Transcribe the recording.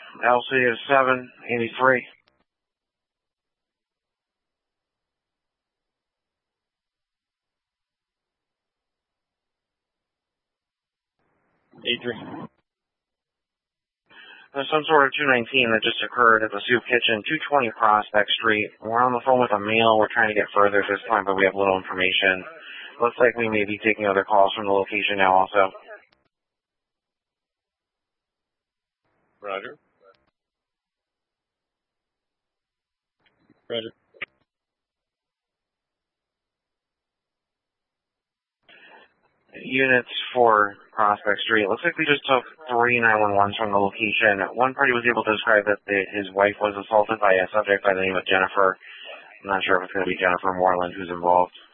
LC is 783. There's some sort of 219 that just occurred at the Soup Kitchen, 220 Prospect Street. We're on the phone with a male. We're trying to get further this time, but we have little information. Looks like we may be taking other calls from the location now also. Roger. Roger. Units for Prospect Street. Looks like we just took 3 911s from the location. One party was able to describe that his wife was assaulted by a subject by the name of Jennifer. I'm not sure if it's going to be Jennifer Moreland who's involved.